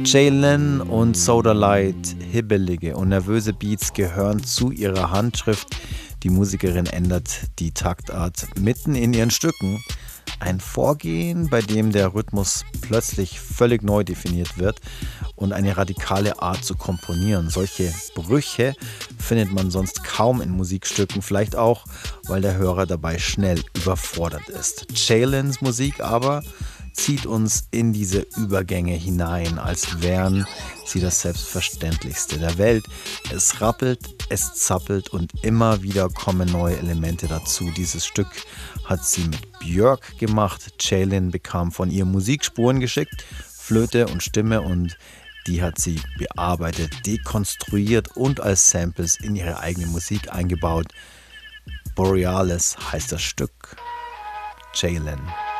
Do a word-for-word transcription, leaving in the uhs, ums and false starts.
Jalen und Sodalite, hibbelige und nervöse Beats gehören zu ihrer Handschrift. Die Musikerin ändert die Taktart mitten in ihren Stücken. Ein Vorgehen, bei dem der Rhythmus plötzlich völlig neu definiert wird und eine radikale Art zu komponieren. Solche Brüche findet man sonst kaum in Musikstücken, vielleicht auch, weil der Hörer dabei schnell überfordert ist. Jalens Musik aber zieht uns in diese Übergänge hinein, als wären sie das Selbstverständlichste der Welt. Es rappelt, es zappelt und immer wieder kommen neue Elemente dazu. Dieses Stück hat sie mit Björk gemacht. Jalen bekam von ihr Musikspuren geschickt, Flöte und Stimme, und die hat sie bearbeitet, dekonstruiert und als Samples in ihre eigene Musik eingebaut. Borealis heißt das Stück. Jalen.